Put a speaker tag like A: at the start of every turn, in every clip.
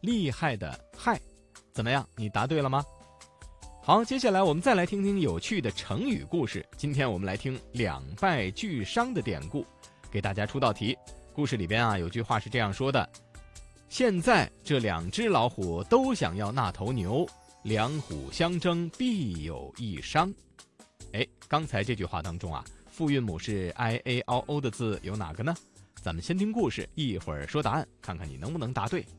A: 厉害的害。怎么样，你答对了吗？好，接下来我们再来听听有趣的成语故事。今天我们来听两败俱伤的典故，给大家出道题。故事里边有句话是这样说的：现在这2只老虎都想要那头牛，两虎相争必有一伤。刚才这句话当中复韵母是 i a o o 的字有哪个呢？咱们先听故事，一会儿说答案，看看你能不能答对。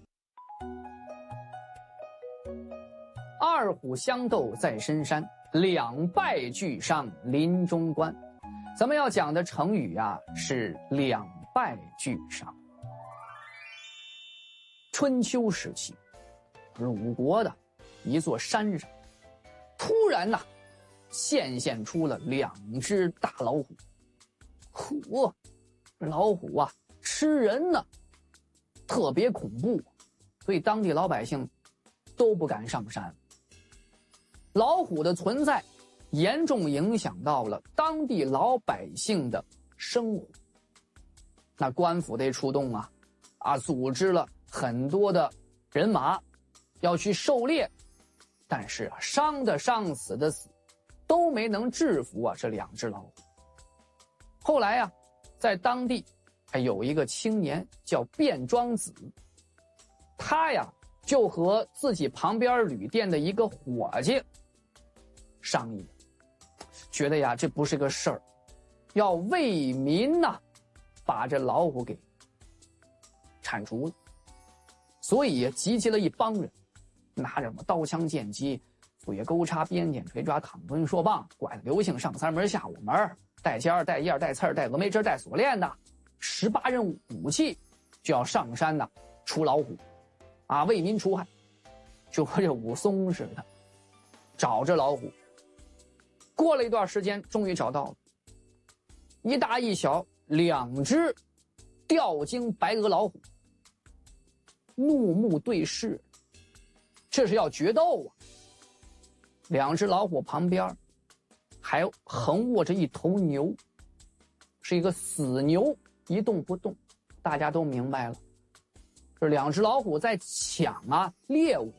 B: 2虎相斗在深山，2败俱伤临终关。咱们要讲的成语是2败俱伤。春秋时期，鲁国的一座山上，突然现出了2只大老虎。老虎吃人呢，特别恐怖，所以当地老百姓都不敢上山。老虎的存在严重影响到了当地老百姓的生活。那官府得出动组织了很多的人马要去狩猎，但是伤的伤，死的死，都没能制服这2只老虎。后来在当地有一个青年叫卞庄子，他就和自己旁边旅店的一个伙计商议，觉得这不是个事儿，要为民把这老虎给铲除了。所以集结了一帮人，拿着什么刀枪剑戟、斧钺钩叉鞭锏锤抓躺抡槊棒、拐子流星上3门下5门，带尖儿带叶儿带刺儿带峨眉针带锁链的18任武器，就要上山除老虎为民除害，就和这武松似的找着老虎。过了一段时间，终于找到了一大一小2只吊睛白额老虎，怒目对视，这是要决斗2只老虎旁边还横卧着一头牛，是一个死牛，一动不动。大家都明白了，这2只老虎在抢猎物，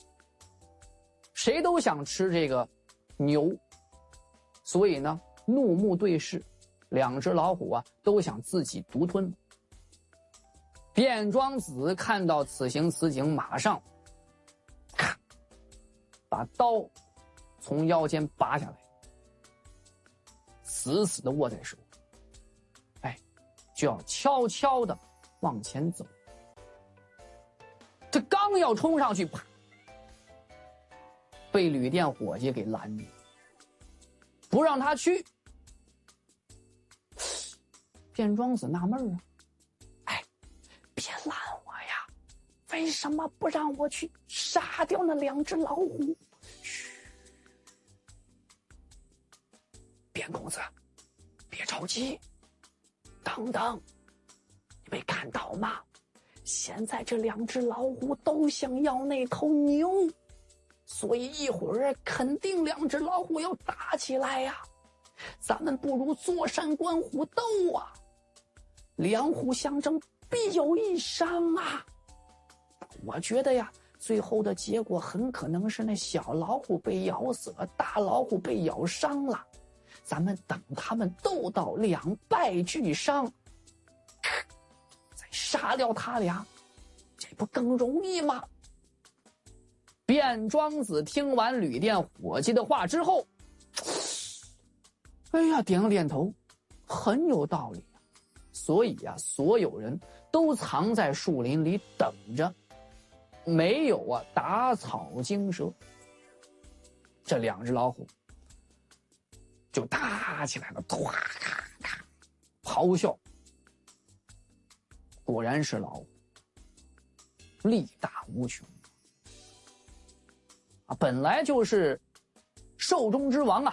B: 谁都想吃这个牛，所以呢怒目对视，2只老虎都想自己独吞。卞庄子看到此情此景，马上咔把刀从腰间拔下来，死死地握在手，就要悄悄地往前走。他刚要冲上去，啪，被旅店伙计给拦住，不让他去。卞庄子纳闷别拦我呀，为什么不让我去杀掉那2只老虎？嘘，卞公子，别着急，等等，你没看到吗？现在这2只老虎都想要那头牛，所以一会儿肯定2只老虎要打起来呀。咱们不如坐山观虎斗，2虎相争必有一伤我觉得最后的结果很可能是那小老虎被咬死了，大老虎被咬伤了。咱们等他们斗到2败俱伤，再杀掉他俩，这不更容易吗？卞庄子听完旅店伙计的话之后，点了点头，很有道理。所以所有人都藏在树林里等着，没有打草惊蛇。这2只老虎就打起来了，咵咔咔咆哮。果然是老虎，力大无穷本来就是兽中之王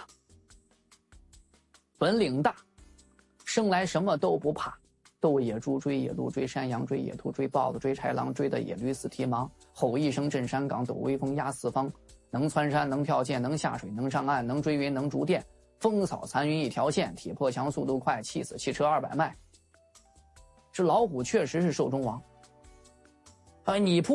B: 本领大，生来什么都不怕，斗野猪追野鹿追山羊追野兔追豹子追豺狼追的野驴死蹄忙，吼一声震山岗，抖威风压四方，能蹿山能跳涧能下水能上岸能追云能逐电，风扫残云一条线，铁破墙速度快，气死汽车200迈。这老虎确实是兽中王你扑